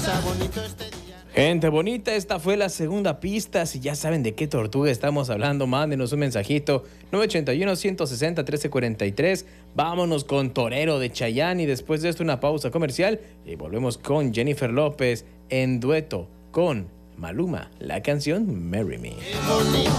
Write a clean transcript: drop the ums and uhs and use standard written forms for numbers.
Gente bonita, esta fue la segunda pista. Si ya saben de qué tortuga estamos hablando, mándenos un mensajito. 981-160-1343. Vámonos con Torero de Chayanne y después de esto una pausa comercial y volvemos con Jennifer López en dueto con Maluma, la canción Marry Me.